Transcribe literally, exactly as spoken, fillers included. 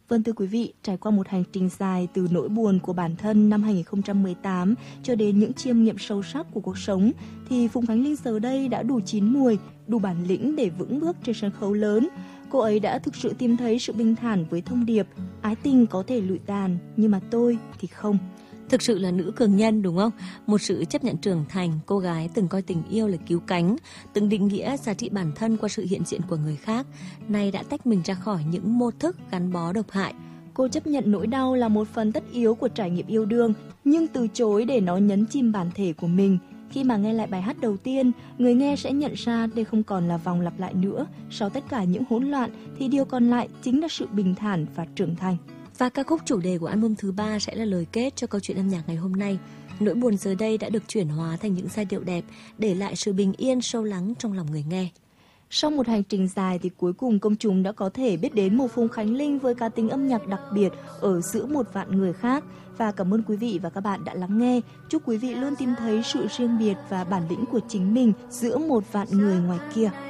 Vâng thưa quý vị, trải qua một hành trình dài từ nỗi buồn của bản thân năm hai không một tám cho đến những chiêm nghiệm sâu sắc của cuộc sống, thì Phùng Khánh Linh giờ đây đã đủ chín mùi, đủ bản lĩnh để vững bước trên sân khấu lớn. Cô ấy đã thực sự tìm thấy sự bình thản với thông điệp ái tình có thể lụi tàn, nhưng mà tôi thì không. Thực sự là nữ cường nhân đúng không? Một sự chấp nhận trưởng thành, cô gái từng coi tình yêu là cứu cánh, từng định nghĩa giá trị bản thân qua sự hiện diện của người khác, nay đã tách mình ra khỏi những mô thức gắn bó độc hại. Cô chấp nhận nỗi đau là một phần tất yếu của trải nghiệm yêu đương, nhưng từ chối để nó nhấn chìm bản thể của mình. Khi mà nghe lại bài hát đầu tiên, người nghe sẽ nhận ra đây không còn là vòng lặp lại nữa. Sau tất cả những hỗn loạn thì điều còn lại chính là sự bình thản và trưởng thành. Và ca khúc chủ đề của album thứ ba sẽ là lời kết cho câu chuyện âm nhạc ngày hôm nay. Nỗi buồn giờ đây đã được chuyển hóa thành những giai điệu đẹp, để lại sự bình yên sâu lắng trong lòng người nghe. Sau một hành trình dài thì cuối cùng công chúng đã có thể biết đến một Phùng Khánh Linh với cá tính âm nhạc đặc biệt ở giữa một vạn người khác. Và cảm ơn quý vị và các bạn đã lắng nghe. Chúc quý vị luôn tìm thấy sự riêng biệt và bản lĩnh của chính mình giữa một vạn người ngoài kia.